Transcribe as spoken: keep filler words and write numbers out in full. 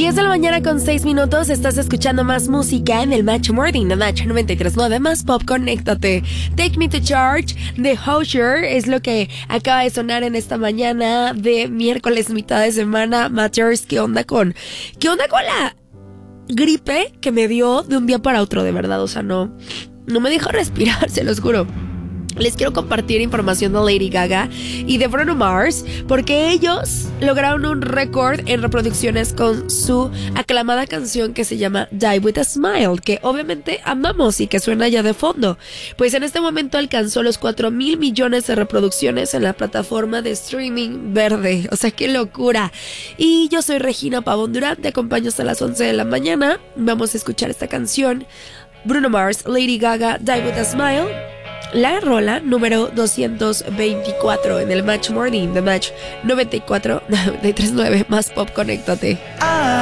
diez de la mañana con seis minutos. Estás escuchando más música en el Match Morning de Match noventa y tres punto nueve. Más pop, conéctate. Take Me to Church de Hozier es lo que acaba de sonar en esta mañana de miércoles, mitad de semana. Matters, ¿qué onda con qué onda con la gripe que me dio de un día para otro? De verdad, o sea, no no me deja respirar, se los juro. Les quiero compartir información de Lady Gaga y de Bruno Mars, porque ellos lograron un récord en reproducciones con su aclamada canción que se llama Die With A Smile, que obviamente amamos y que suena ya de fondo. Pues en este momento alcanzó los cuatro mil millones de reproducciones en la plataforma de streaming verde. O sea, qué locura. Y yo soy Regina Pavón Durán, te acompaño hasta las once de la mañana. Vamos a escuchar esta canción. Bruno Mars, Lady Gaga, Die With A Smile. La rola número doscientos veinticuatro en el Match Morning de Match noventa y cuatro, noventa y tres punto nueve. Más pop, conéctate.